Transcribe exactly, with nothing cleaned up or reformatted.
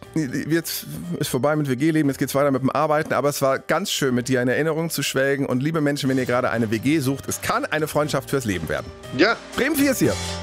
jetzt ist vorbei mit W G-Leben, jetzt geht's weiter mit dem Arbeiten, aber es war ganz schön, mit dir in Erinnerung zu schwelgen. Und liebe Menschen, wenn ihr gerade eine W G sucht, es kann eine Freundschaft fürs Leben werden. Ja. Bremen vier ist hier.